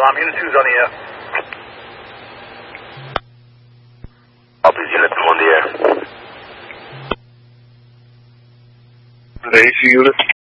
alarm. Unit 2's on the air. Copy, Unit 2 on the air. The AC unit.